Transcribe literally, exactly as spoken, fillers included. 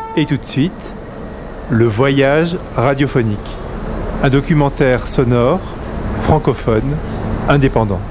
Et tout de suite, Le Voyage radiophonique, un documentaire sonore, francophone, indépendant.